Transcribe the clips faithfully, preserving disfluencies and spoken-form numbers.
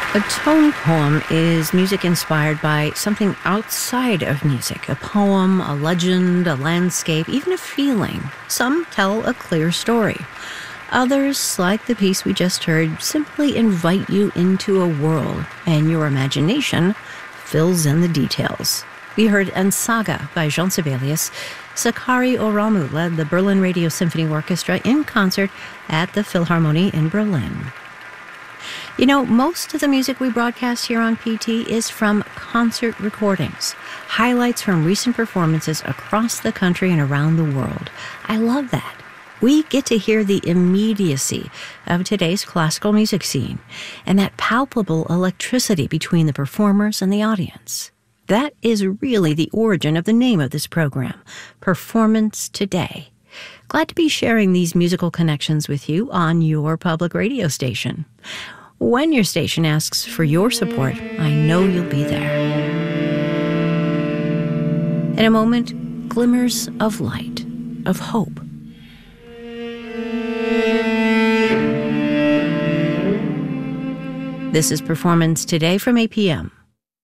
A tone poem is music inspired by something outside of music. A poem, a legend, a landscape, even a feeling. Some tell a clear story. Others, like the piece we just heard, simply invite you into a world, and your imagination fills in the details. We heard En Saga by Jean Sibelius. Sakari Oramu led the Berlin Radio Symphony Orchestra in concert at the Philharmonie in Berlin. You know, most of the music we broadcast here on P T is from concert recordings, highlights from recent performances across the country and around the world. I love that. We get to hear the immediacy of today's classical music scene and that palpable electricity between the performers and the audience. That is really the origin of the name of this program, Performance Today. Glad to be sharing these musical connections with you on your public radio station. When your station asks for your support, I know you'll be there. In a moment, glimmers of light, of hope. This is Performance Today from A P M.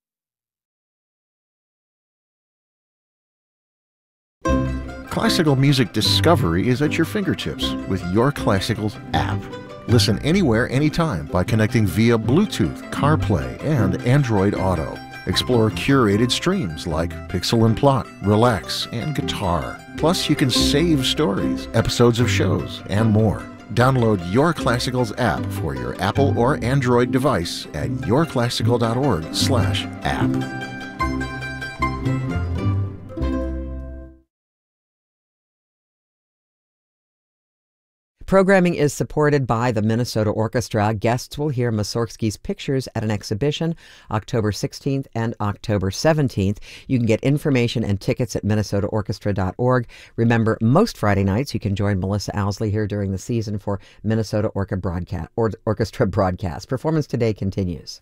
Classical music discovery is at your fingertips with Your Classicals app. Listen anywhere, anytime by connecting via Bluetooth, CarPlay, and Android Auto. Explore curated streams like Pixel and Plot, Relax, and Guitar. Plus, you can save stories, episodes of shows, and more. Download Your Classicals app for your Apple or Android device at yourclassical.org slash app. Programming is supported by the Minnesota Orchestra. Guests will hear Mussorgsky's Pictures at an exhibition October sixteenth and October seventeenth. You can get information and tickets at minnesota orchestra dot org. Remember, most Friday nights you can join Melissa Owsley here during the season for Minnesota Orca broadcast, or Orchestra broadcast. Performance Today continues.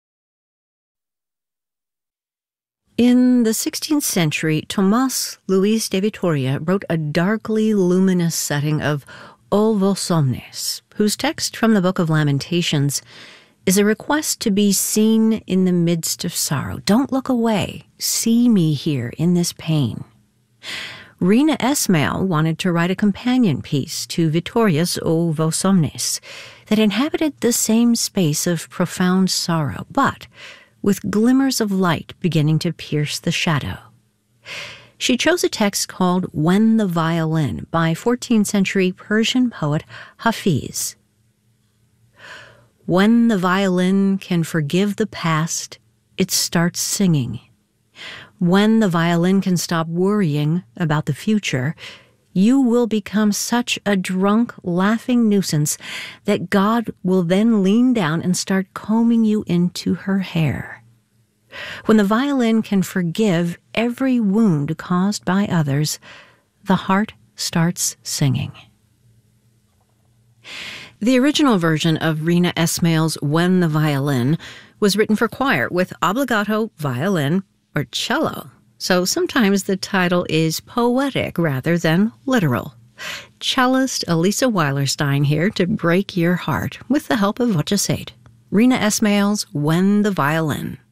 In the sixteenth century, Tomás Luis de Vitoria wrote a darkly luminous setting of O vos omnes, whose text from the Book of Lamentations is a request to be seen in the midst of sorrow. Don't look away. See me here in this pain. Rina Esmail wanted to write a companion piece to Vitoria's O vos omnes that inhabited the same space of profound sorrow, but with glimmers of light beginning to pierce the shadow. She chose a text called When the Violin by fourteenth century Persian poet Hafiz. When the violin can forgive the past, it starts singing. When the violin can stop worrying about the future, you will become such a drunk, laughing nuisance that God will then lean down and start combing you into her hair. When the violin can forgive every wound caused by others, the heart starts singing. The original version of Rina Esmail's When the Violin was written for choir with obbligato violin or cello, so sometimes the title is poetic rather than literal. Cellist Elisa Weilerstein here to break your heart with the help of Voce Sate. Rina Esmail's When the Violin.